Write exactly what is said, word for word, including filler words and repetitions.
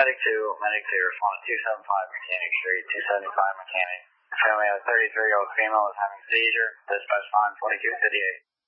Medic two, Medic two, respond to two seventy-five Mechanic Street, two seventy-five Mechanic. Family of a thirty-three-year-old female is having a seizure. Dispatch line twenty-two fifty-eight.